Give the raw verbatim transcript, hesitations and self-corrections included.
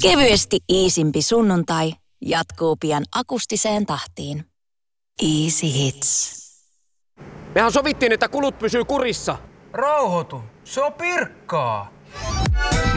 Kevyesti iisimpi sunnuntai jatkuu pian akustiseen tahtiin. Easy Hits. Mehän sovittiin, että kulut pysyy kurissa. Rauhoitu, se on Pirkkaa.